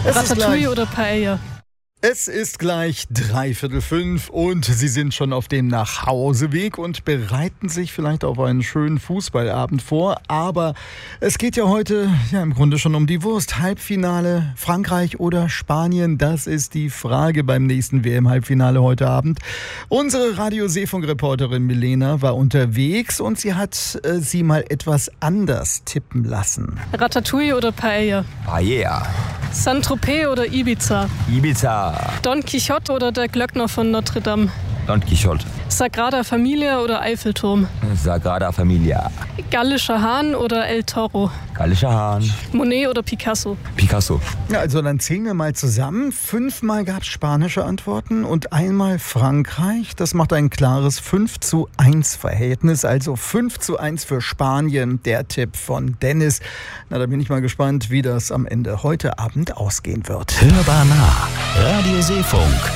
Ratatouille oder Paella? Es ist gleich 5:45 und Sie sind schon auf dem Nachhauseweg und bereiten sich vielleicht auf einen schönen Fußballabend vor. Aber es geht ja heute im Grunde schon um die Wurst. Halbfinale Frankreich oder Spanien? Das ist die Frage beim nächsten WM-Halbfinale heute Abend. Unsere Radio-Seefunk-Reporterin Milena war unterwegs und sie hat sie mal etwas anders tippen lassen. Ratatouille oder Paella? Paella. Saint-Tropez oder Ibiza? Ibiza. Don Quixote oder der Glöckner von Notre Dame? Don Quixote. Sagrada Familia oder Eiffelturm? Sagrada Familia. Gallischer Hahn oder El Toro? Gallischer Hahn. Monet oder Picasso? Picasso. Ja, also dann zählen wir mal zusammen. 5-mal gab es spanische Antworten und einmal Frankreich. Das macht ein klares 5:1 Verhältnis. Also 5:1 für Spanien, der Tipp von Dennis. Na, da bin ich mal gespannt, wie das am Ende heute Abend ausgehen wird. Hörbar nah. Radio Seefunk.